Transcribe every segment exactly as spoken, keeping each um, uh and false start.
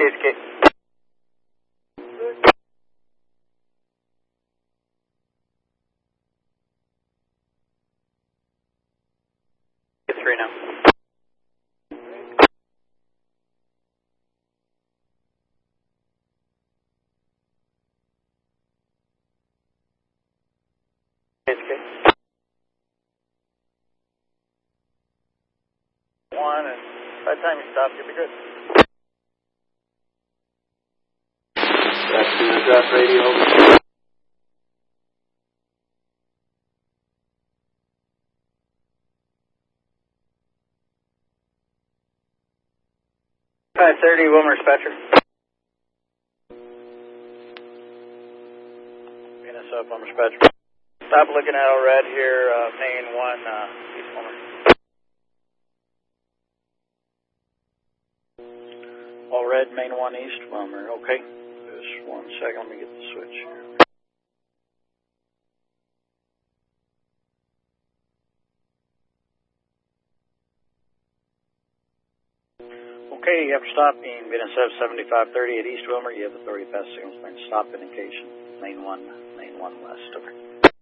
Case K. Three now. Case K. One, and by the time you stop, you'll be good. That's the address radio. five thirty, Wilmer Spectre. N S F, Wilmer Spectre. Stop looking at all red here, uh, main one, uh, East Wilmer. All red, main one, East Wilmer, okay. Just one second, let me get the switch here. Okay, after stopping N S F seventy-five thirty at East Wilmer, you have authority to pass signals plane stop indication, main one, main one west, over.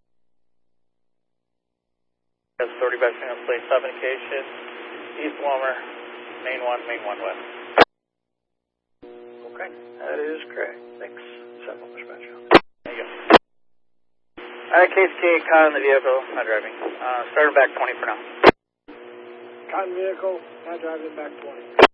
Has authority to pass signals plane stop indication, East Wilmer, main one, main one west. Okay, that is correct. Thanks. Seven Wilmer Spectre. There you go. Alright, Case K, caught in the vehicle, not driving. Uh, starting back twenty for now. Cotton vehicle, not driving, back twenty.